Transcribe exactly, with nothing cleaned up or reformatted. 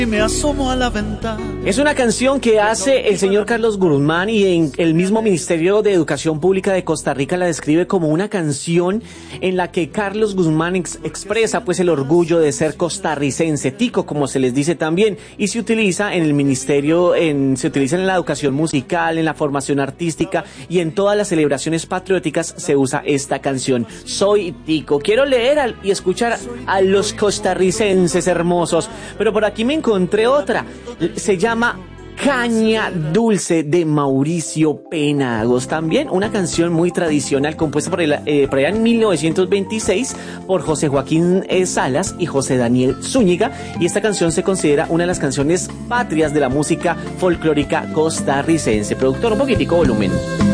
y me asomo a la ventana. Es una canción que hace el señor Carlos Guzmán y en el mismo Ministerio de Educación Pública de Costa Rica la describe como una canción en la que Carlos Guzmán ex expresa pues el orgullo de ser costarricense, tico como se les dice también, y se utiliza en el ministerio, en, se utiliza en la educación musical, en la formación artística y en todas las celebraciones patrióticas se usa esta canción. Soy tico. Quiero leer al, y escuchar a los costarricenses hermosos, pero por aquí me encontré otra. Se llama Caña Dulce de Mauricio Penagos, también una canción muy tradicional compuesta por, el, eh, por allá en mil novecientos veintiséis por José Joaquín eh, Salas y José Daniel Zúñiga, y esta canción se considera una de las canciones patrias de la música folclórica costarricense. Productor, un poquitico volumen.